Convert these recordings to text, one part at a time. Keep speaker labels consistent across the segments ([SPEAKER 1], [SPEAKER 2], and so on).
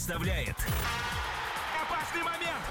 [SPEAKER 1] Вставляет. Опасный момент.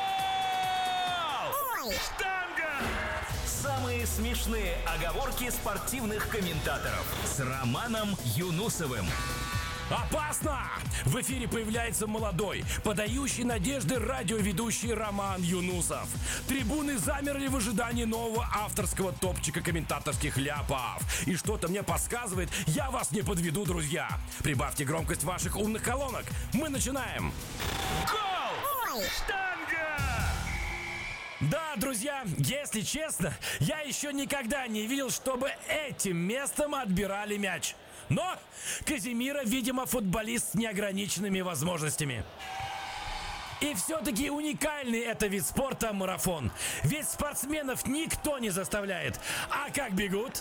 [SPEAKER 1] Гол! Штанга! Самые смешные оговорки спортивных комментаторов с Романом Юнусовым.
[SPEAKER 2] Опасно! В эфире появляется молодой, подающий надежды радиоведущий Роман Юнусов. Трибуны замерли в ожидании нового авторского топчика комментаторских ляпов. И что-то мне подсказывает, я вас не подведу, друзья. Прибавьте громкость ваших умных колонок. Мы начинаем.
[SPEAKER 1] Гол! Штанга!
[SPEAKER 2] Да, друзья, если честно, я еще никогда не видел, чтобы этим местом отбирали мяч. Но Казимира, видимо, футболист с неограниченными возможностями. И все-таки уникальный это вид спорта — марафон. Ведь спортсменов никто не заставляет. А как бегут?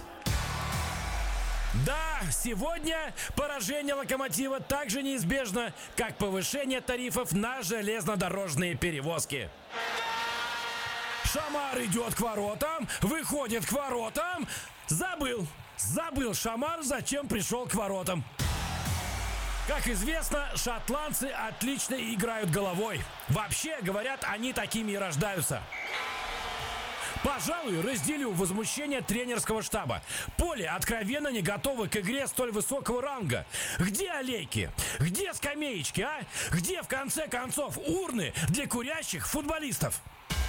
[SPEAKER 2] Да, сегодня поражение «Локомотива» так же неизбежно, как повышение тарифов на железнодорожные перевозки. Шамар идет к воротам, выходит к воротам. Забыл Шамар, зачем пришел к воротам. Как известно, шотландцы отлично играют головой. Вообще, говорят, они такими и рождаются. Пожалуй, разделю возмущение тренерского штаба. Поле откровенно не готово к игре столь высокого ранга. Где аллейки? Где скамеечки, а? Где, в конце концов, урны для курящих футболистов?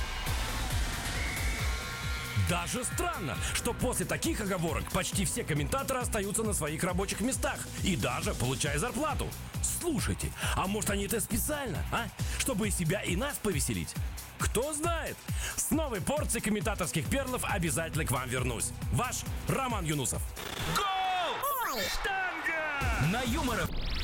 [SPEAKER 2] Даже странно, что после таких оговорок почти все комментаторы остаются на своих рабочих местах и даже получая зарплату. Слушайте, а может они это специально, а? Чтобы и себя, и нас повеселить? Кто знает? С новой порцией комментаторских перлов обязательно к вам вернусь. Ваш Роман Юнусов.
[SPEAKER 1] Гол! Штанга! На Юмор ФМ.